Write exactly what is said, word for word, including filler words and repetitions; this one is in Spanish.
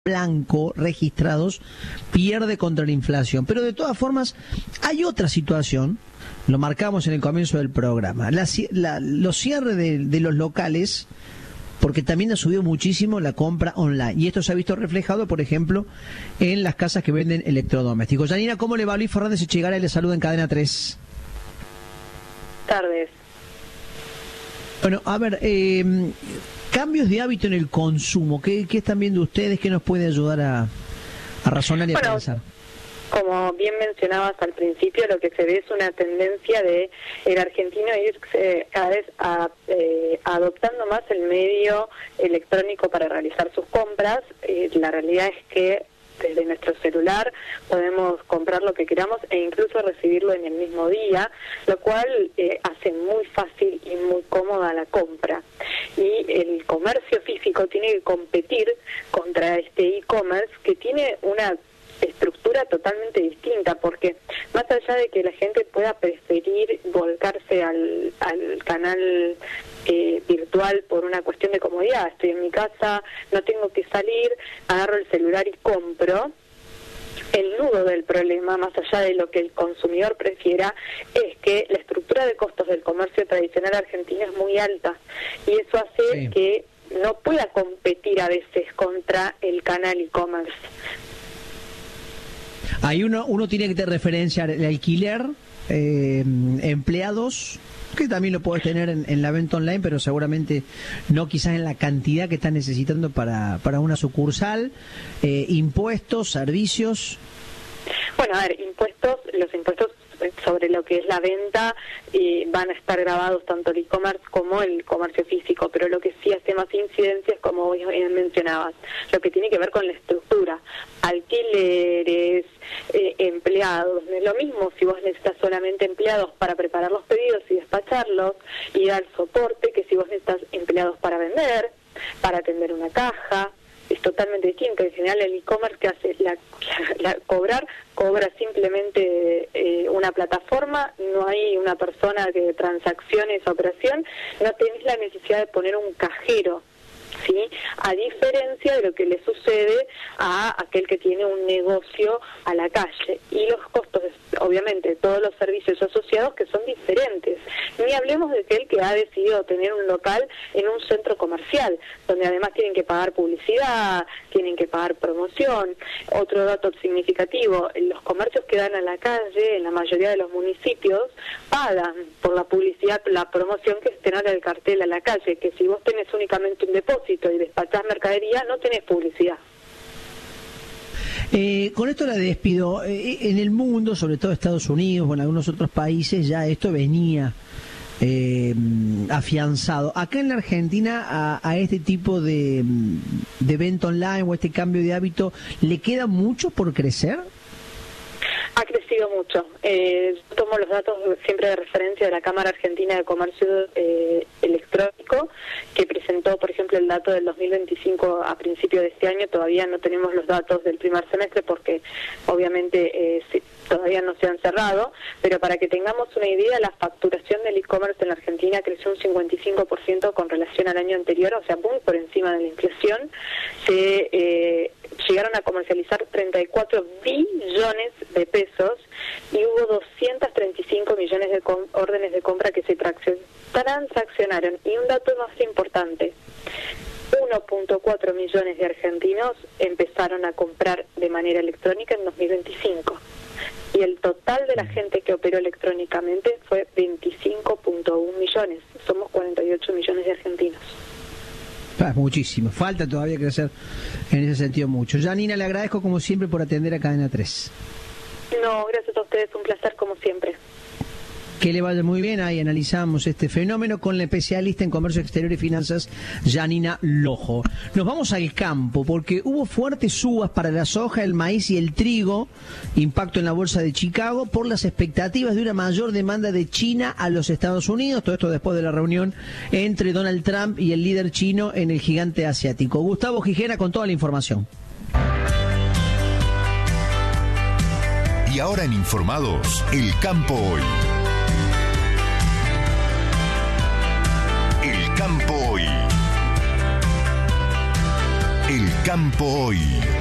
blanco registrados pierde contra la inflación. Pero de todas formas, hay otra situación, lo marcamos en el comienzo del programa, la, la, los cierres de, de los locales, porque también ha subido muchísimo la compra online. Y esto se ha visto reflejado, por ejemplo, en las casas que venden electrodomésticos. Janina, ¿cómo le va? Luis Fernández Echegara y le saluda en Cadena tres. Tardes. Bueno, a ver, eh, cambios de hábito en el consumo. ¿Qué, qué están viendo ustedes? ¿Qué nos puede ayudar a, a razonar y a bueno, pensar? Como bien mencionabas al principio, lo que se ve es una tendencia de el argentino irse cada vez a, eh, adoptando más el medio electrónico para realizar sus compras. Eh, la realidad es que desde nuestro celular podemos comprar lo que queramos e incluso recibirlo en el mismo día, lo cual eh, hace muy fácil y muy cómoda la compra. Y el comercio físico tiene que competir contra este e-commerce que tiene una estructura totalmente distinta, porque más allá de que la gente pueda preferir volcarse al, al canal eh, virtual por una cuestión de comodidad, estoy en mi casa, no tengo que salir, agarro el celular y compro, el nudo del problema, más allá de lo que el consumidor prefiera, es que la estructura de costos del comercio tradicional argentino es muy alta, y eso hace sí. que no pueda competir a veces contra el canal e-commerce. Ahí uno, uno tiene que tener referencia al alquiler, eh, empleados, que también lo puedes tener en, en la venta online, pero seguramente no quizás en la cantidad que estás necesitando para, para una sucursal, eh, impuestos, servicios. Bueno, a ver, impuestos, los impuestos sobre lo que es la venta eh, van a estar grabados tanto el e-commerce como el comercio físico, pero lo que sí hace más incidencias, como bien mencionabas, lo que tiene que ver con la estructura, alquileres, eh, empleados. No es lo mismo si vos necesitas solamente empleados para preparar los pedidos y despacharlos y dar soporte, que si vos necesitas empleados para vender, para atender una caja. Es totalmente distinto. En general el e-commerce que hace la, la, la cobrar, cobra simplemente eh, una plataforma, no hay una persona que transaccione esa operación, no tenés la necesidad de poner un cajero, ¿sí? A diferencia de lo que le sucede a aquel que tiene un negocio a la calle. Y los costos, obviamente, todos los servicios asociados que son diferentes. Ni hablemos de aquel que ha decidido tener un local en un centro comercial, donde además tienen que pagar publicidad, tienen que pagar promoción. Otro dato significativo, los comercios que dan a la calle, en la mayoría de los municipios, pagan por la publicidad, la promoción que estén en el cartel a la calle, que si vos tenés únicamente un depósito y despachás mercadería, no tenés publicidad. Eh, con esto la despido. Eh, en el mundo, sobre todo Estados Unidos o en algunos otros países, ya esto venía eh, afianzado. Acá en la Argentina, a, a este tipo de, de venta online o este cambio de hábito, ¿le queda mucho por crecer? Ha crecido mucho. Eh, yo tomo los datos siempre de referencia de la Cámara Argentina de Comercio eh, Electrónico, que presentó, por ejemplo, el dato del dos mil veinticinco a principio de este año. Todavía no tenemos los datos del primer semestre porque obviamente eh, sí, todavía no se han cerrado, pero para que tengamos una idea, la facturación del e-commerce en la Argentina creció un cincuenta y cinco por ciento con relación al año anterior, o sea, muy por encima de la inflación. Se eh, llegaron a comercializar treinta y cuatro billones de pesos y hubo doscientos treinta y cinco millones de órdenes de compra que se transaccionaron. Y un dato más importante, uno punto cuatro millones de argentinos empezaron a comprar de manera electrónica en dos mil veinticinco. Y el total de la gente que operó electrónicamente fue veinticinco punto uno millones. Somos cuarenta y ocho millones de argentinos. Ah, muchísimo. Falta todavía crecer en ese sentido mucho. Janina, le agradezco como siempre por atender a Cadena tres. No, gracias a ustedes. Un placer como siempre. Que le vaya muy bien. Ahí analizamos este fenómeno con la especialista en comercio exterior y finanzas, Janina Lojo. Nos vamos al campo porque hubo fuertes subas para la soja, el maíz y el trigo, impacto en la bolsa de Chicago por las expectativas de una mayor demanda de China a los Estados Unidos. Todo esto después de la reunión entre Donald Trump y el líder chino en el gigante asiático. Gustavo Gijena con toda la información. Y ahora en Informados, el campo hoy. El campo hoy. El Campo Hoy.